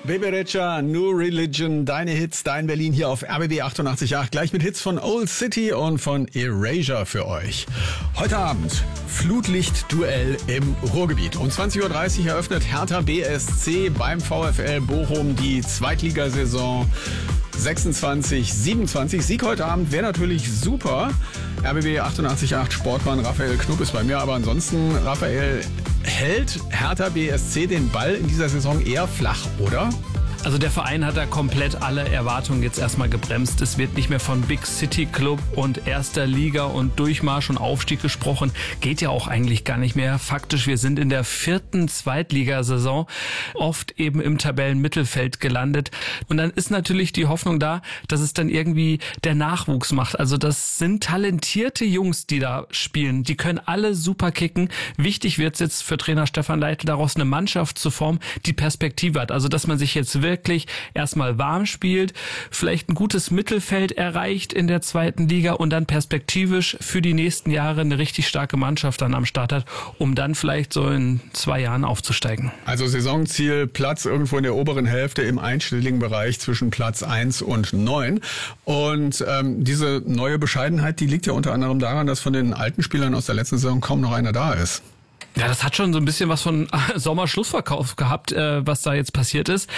Beberecha, New Religion, deine Hits, dein Berlin hier auf RBB 88.8. Gleich mit Hits von Old City und von Erasure für euch. Heute Abend Flutlichtduell im Ruhrgebiet. Um 20.30 Uhr eröffnet Hertha BSC beim VfL Bochum die Zweitligasaison 26-27. Sieg heute Abend wäre natürlich super. RBB 88.8 Sportmann Raphael Knupp ist bei mir. Aber ansonsten, Raphael, hält Hertha BSC den Ball in dieser Saison eher flach, oder? Also der Verein hat da komplett alle Erwartungen jetzt erstmal gebremst. Es wird nicht mehr von Big City Club und erster Liga und Durchmarsch und Aufstieg gesprochen. Geht ja auch eigentlich gar nicht mehr. Faktisch, wir sind in der 4. Zweitligasaison, oft eben im Tabellenmittelfeld gelandet. Und dann ist natürlich die Hoffnung da, dass es dann irgendwie der Nachwuchs macht. Also das sind talentierte Jungs, die da spielen. Die können alle super kicken. Wichtig wird es jetzt für Trainer Stefan Leitl, daraus eine Mannschaft zu formen, die Perspektive hat. Also dass man sich jetzt wirklich erstmal warm spielt, vielleicht ein gutes Mittelfeld erreicht in der 2. Liga und dann perspektivisch für die nächsten Jahre eine richtig starke Mannschaft dann am Start hat, um dann vielleicht so in 2 Jahren aufzusteigen. Also Saisonziel Platz irgendwo in der oberen Hälfte im einstelligen Bereich zwischen Platz 1 und 9. Und diese neue Bescheidenheit, die liegt ja unter anderem daran, dass von den alten Spielern aus der letzten Saison kaum noch einer da ist. Ja, das hat schon so ein bisschen was von Sommerschlussverkauf gehabt, was da jetzt passiert ist.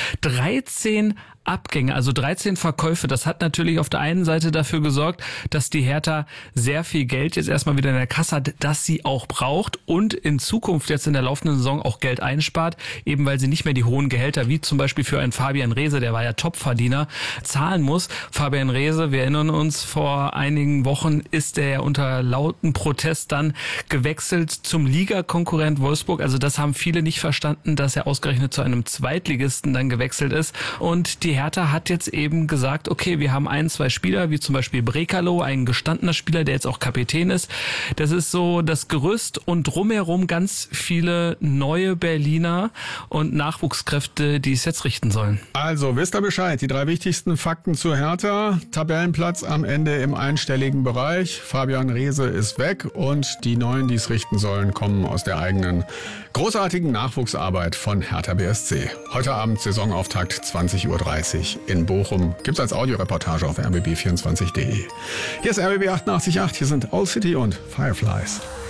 13 Abgänge, also 13 Verkäufe. Das hat natürlich auf der einen Seite dafür gesorgt, dass die Hertha sehr viel Geld jetzt erstmal wieder in der Kasse hat, das sie auch braucht und in Zukunft jetzt in der laufenden Saison auch Geld einspart, eben weil sie nicht mehr die hohen Gehälter, wie zum Beispiel für einen Fabian Reese, der war ja Topverdiener, zahlen muss. Fabian Reese, wir erinnern uns, vor einigen Wochen ist er ja unter lauten Protest dann gewechselt zum Ligakonkurrent Wolfsburg. Also das haben viele nicht verstanden, dass er ausgerechnet zu einem Zweitligisten dann gewechselt ist. Und die Hertha hat jetzt eben gesagt, okay, wir haben 1, 2 Spieler, wie zum Beispiel Brekalo, ein gestandener Spieler, der jetzt auch Kapitän ist. Das ist so das Gerüst und drumherum ganz viele neue Berliner und Nachwuchskräfte, die es jetzt richten sollen. Also, wisst ihr Bescheid, die 3 wichtigsten Fakten zur Hertha. Tabellenplatz am Ende im einstelligen Bereich. Fabian Reese ist weg und die Neuen, die es richten sollen, kommen aus der eigenen großartigen Nachwuchsarbeit von Hertha BSC. Heute Abend Saisonauftakt 20.30 Uhr in Bochum. Gibt's als Audioreportage auf rbb24.de. Hier ist RBB 88.8. Hier sind Old City und Fireflies.